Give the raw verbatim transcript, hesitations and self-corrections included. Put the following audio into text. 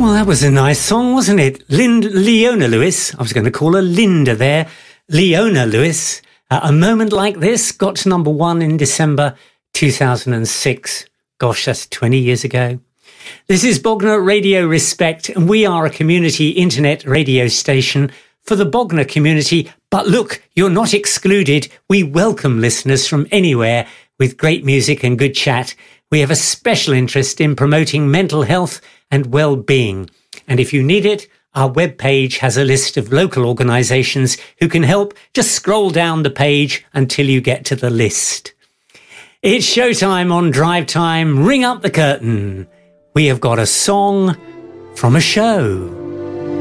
Well, that was a nice song, wasn't it? Lind- Leona Lewis. I was going to call her Linda there. Leona Lewis. Uh, A Moment Like This got to number one in December two thousand six. Gosh, that's twenty years ago. This is Bognor Radio Respect, and we are a community internet radio station for the Bognor community. But look, you're not excluded. We welcome listeners from anywhere with great music and good chat. We have a special interest in promoting mental health and well-being. And if you need it, our webpage has a list of local organisations who can help. Just scroll down the page until you get to the list. It's showtime on Drive Time. Ring up the curtain. We have got a song from a show.